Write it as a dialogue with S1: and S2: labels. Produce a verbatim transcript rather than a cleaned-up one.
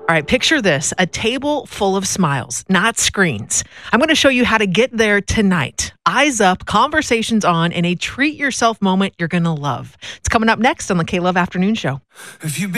S1: All right, picture this, a table full of smiles, not screens. I'm going to show you how to get there tonight. Eyes up, conversations on, and a treat yourself moment you're going to love. It's coming up next on the K-Love Afternoon Show.
S2: If you've been